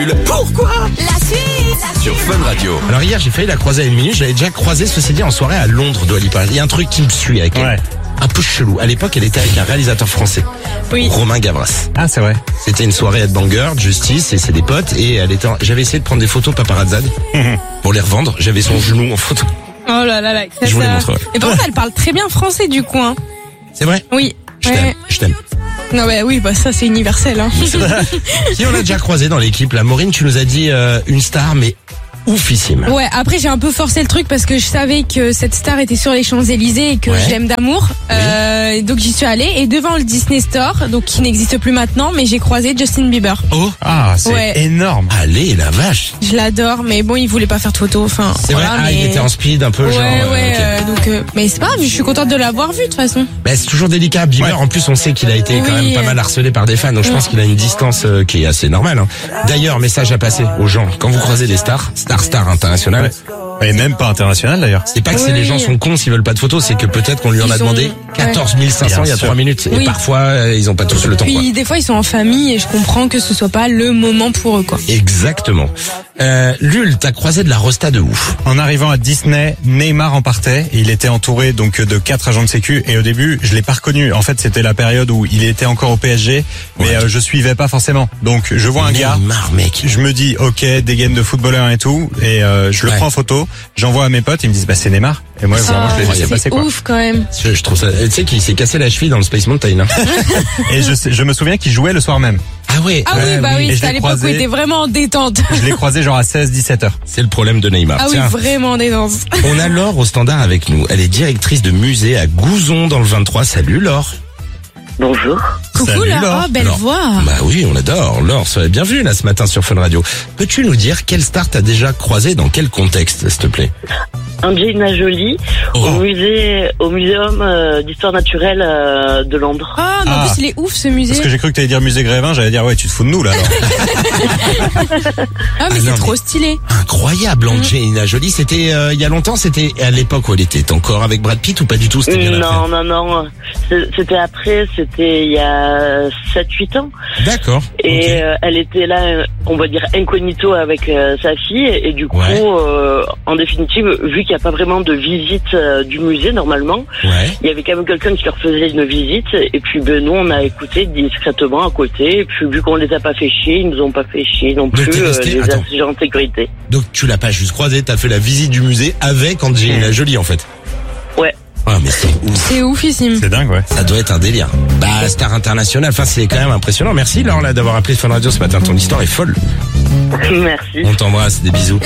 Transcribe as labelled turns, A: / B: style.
A: Lul. Pourquoi?
B: La suite.
A: Sur Fun Radio.
C: Alors hier, j'ai failli la croiser à une minute. Je l'avais déjà croisée, ceci dit, en soirée à Londres, Dua Lipa. Il y a un truc qui me suit avec elle.
D: Ouais.
C: Un peu chelou. À l'époque, elle était avec un réalisateur français.
B: Oui.
C: Romain Gavras.
D: Ah, c'est vrai.
C: C'était une soirée Headbanger, Justice, et c'est des potes. Et j'avais essayé de prendre des photos paparazzade pour les revendre. J'avais son genou en photo.
B: Oh là là là. Ça,
C: Je vous les montrerai.
B: Et par contre, elle parle très bien français du coup. Hein.
C: C'est vrai?
B: Oui.
C: Je t'aime, je t'aime.
B: Non bah oui, bah ça c'est universel. Hein.
C: Qui on a déjà croisé dans l'équipe? La Maureen, tu nous as dit une star, mais oufissime.
B: Ouais, après j'ai un peu forcé le truc parce que je savais que cette star était sur les Champs-Élysées et que
C: Ouais.
B: je l'aime d'amour. Donc j'y suis allée et devant le Disney Store, donc qui n'existe plus maintenant, mais j'ai croisé Justin Bieber.
C: Oh,
D: Ah, c'est
B: Ouais.
D: énorme.
C: allez, la vache.
B: Je l'adore, mais bon, il voulait pas faire de photos. Enfin,
C: C'est
B: voilà,
C: vrai,
B: mais...
C: il était en speed un peu,
B: Ouais,
C: genre.
B: ouais.
C: ok.
B: Donc, mais c'est pas grave, je suis contente de l'avoir vu de toute façon.
C: Ben, c'est toujours délicat. Bieber,
D: Ouais.
C: en plus, on sait qu'il a été quand
B: Oui.
C: même pas mal harcelé par des fans, donc je pense qu'il a une distance qui est assez normale. Hein. D'ailleurs, message à passer aux gens. Quand vous croisez des stars internationales,
D: Et même pas international d'ailleurs.
C: c'est pas que
B: Oui.
C: les gens sont cons s'ils veulent pas de photos, c'est que peut-être qu'on lui en a
B: Ils
C: demandé
B: ont-
C: 14 500 il y a
D: Bien sûr.
C: 3 minutes. Et
B: Oui.
C: parfois, ils ont pas tous le temps. Quoi.
B: Puis des fois ils sont en famille et je comprends que ce soit pas le moment pour eux quoi.
C: Exactement. Lul, t'as croisé de la rosta de ouf.
D: En arrivant à Disney, Neymar en partait. Il était entouré donc de 4 agents de sécu et au début, je l'ai pas reconnu. En fait, c'était la période où il était encore au PSG, mais
C: Ouais.
D: je suivais pas forcément. Donc, je vois un gars,
C: Neymar, mec.
D: je me dis OK, dégaine de footballeur et tout, et je le
C: Ouais.
D: prends en photo, j'envoie à mes potes, ils me disent bah c'est Neymar. Et moi, vraiment, je l'ai laissé passer
B: c'est
D: quoi.
B: ouf quand même.
C: Je trouve ça. Tu sais qu'il s'est cassé la cheville dans le Space Mountain. Hein.
D: Et je me souviens qu'il jouait le soir même.
C: Ah ouais.
B: Ah oui, bah
D: Et
B: oui,
D: je
B: c'était à
D: l'ai
B: l'époque où il
D: croisé.
B: était vraiment en détente.
D: Je l'ai croisé genre à 16-17 heures.
C: C'est le problème de Neymar.
B: Ah oui,
C: Tiens.
B: vraiment en détente.
C: On a Laure au standard avec nous. Elle est directrice de musée à Gouzon dans le 23. Salut Laure.
E: Bonjour.
B: Coucou
D: Salut,
B: là,
D: Laure.
B: oh belle
C: Alors,
B: voix.
C: Bah oui, on adore. Laure, soyez bienvenue là ce matin sur Fun Radio. Peux-tu nous dire quelle star t'as déjà croisé dans quel contexte, s'il te plaît?
E: Angelina Jolie
C: Oh.
E: au muséum d'histoire naturelle de Londres.
B: Ah, mais en
D: Ah.
B: plus il est ouf ce musée.
D: Parce que j'ai cru que t'allais dire musée Grévin, j'allais dire ouais, tu te fous de nous là alors.
B: Ah mais
C: Ah,
B: c'est
C: non,
B: trop
C: mais-
B: stylé.
C: Incroyable, Angelina Jolie. C'était il y a longtemps, c'était à l'époque où elle était encore avec Brad Pitt ou pas du tout? C'était bien
E: Non, non, non. C'était après, c'était il y a 7-8 ans.
C: après. D'accord.
E: Et
C: Ok.
E: elle était là, on va dire incognito avec sa fille. Et du coup,
C: Ouais.
E: en définitive, vu qu'il n'y a pas vraiment de visite du musée normalement,
C: Ouais.
E: il y avait quand même quelqu'un qui leur faisait une visite. Et puis nous, on a écouté discrètement à côté. Et puis vu qu'on les a pas fait chier, ils nous ont pas fait chier non
C: Mais
E: plus
C: t'es resté-
E: les
C: attends.
E: agents de sécurité.
C: Donc tu l'as pas juste croisé, t'as fait la visite du musée avec Angelina Jolie en fait.
E: Ouais.
C: Ah mais c'est ouf.
B: C'est oufissime.
D: C'est dingue ouais.
C: Ça doit être un délire. Bah, star internationale, enfin c'est quand même impressionnant. Merci Laure là d'avoir appelé Fun Radio ce matin, ton histoire est folle.
E: Merci.
C: On t'embrasse, des bisous.